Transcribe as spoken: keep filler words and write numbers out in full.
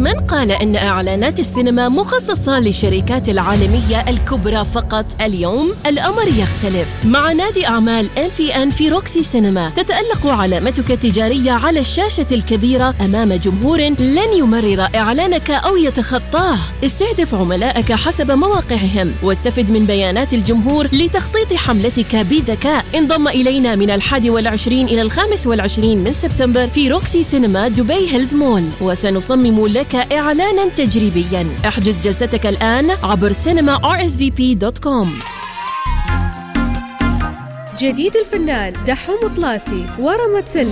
من قال أن إعلانات السينما مخصصة للشركات العالمية الكبرى فقط؟ اليوم الأمر يختلف. مع نادي أعمال إم بي إن في روكسي سينما تتألق علامتك التجارية على الشاشة الكبيرة أمام جمهور لن يمرر إعلانك أو يتخطاه. استهدف عملائك حسب مواقعهم واستفد من بيانات الجمهور لتخطيط حملتك بذكاء. انضم إلينا من الحادي والعشرين إلى الخامس والعشرين من سبتمبر في روكسي سينما دبي هيلز مول، وسنصمم لك إعلانا تجريبيا. احجز جلستك الآن عبر سينما آر إس في بي دوت كوم. جديد الفنان دحوم طلاسي ورا ما تسلم.